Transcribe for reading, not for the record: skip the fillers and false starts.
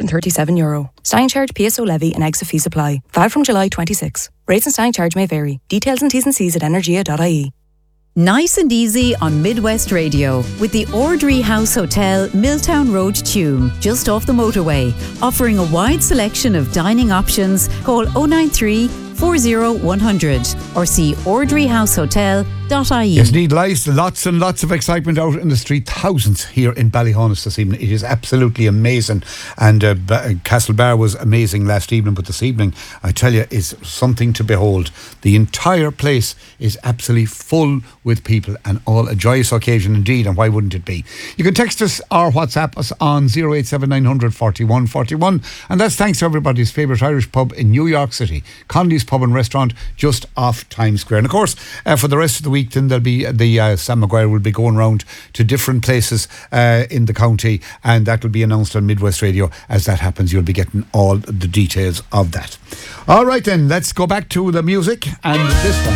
€137. Standing charge, PSO levy and exit fee supply. Valid from July 26. Rates and standing charge may vary. Details and T's and C's at energia.ie. Nice and easy on Midwest Radio with the Ordry House Hotel, Milltown Road, Tuam, just off the motorway. Offering a wide selection of dining options. Call 093 40100 or see ordryhousehotel.ie. Yes, indeed, lots and lots of excitement out in the street. Thousands here in Ballyhonus this evening. It is absolutely amazing. And Castlebar was amazing last evening, but this evening, I tell you, is something to behold. The entire place is absolutely full with people, and all a joyous occasion indeed. And why wouldn't it be? You can text us or WhatsApp us on 087900 41 41, and that's thanks to everybody's favourite Irish pub in New York City, Conley's Pub and Restaurant, just off Times Square. And of course, for the rest of the week, then there'll be Sam Maguire will be going around to different places in the county, and that will be announced on Midwest Radio. As that happens, you'll be getting all the details of that. All right then, let's go back to the music, and this one